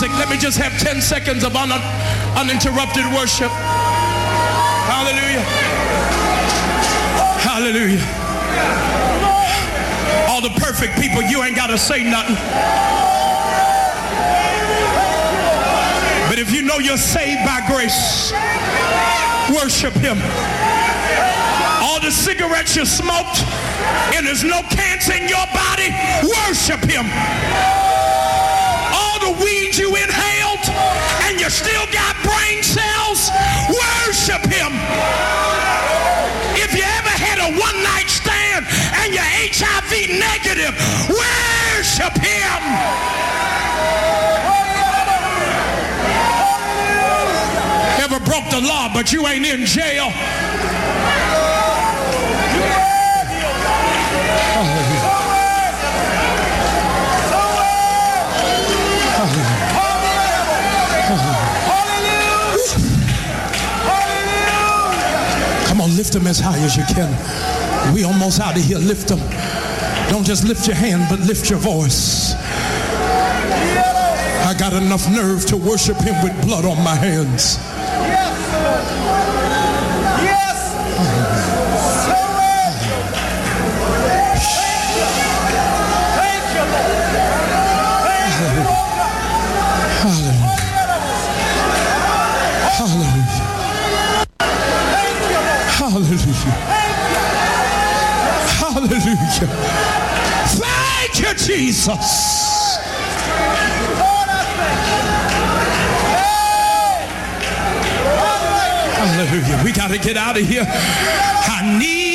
music. Let me just have 10 seconds of uninterrupted worship. Hallelujah. Hallelujah. All the perfect people, you ain't got to say nothing. But if you know you're saved by grace, worship him. All the cigarettes you smoked and there's no cancer in your body, worship him. All the weeds you inhaled and you still got brain cells, worship him. If you ever had a one-night stand and you're HIV negative, worship him. Ever broke the law but you ain't in jail? Come on, lift them as high as you can. We almost out of here. Lift them. Don't just lift your hand, but lift your voice. I got enough nerve to worship him with blood on my hands. Hallelujah. Hallelujah. Thank you, Jesus. Hallelujah. We got to get out of here. I need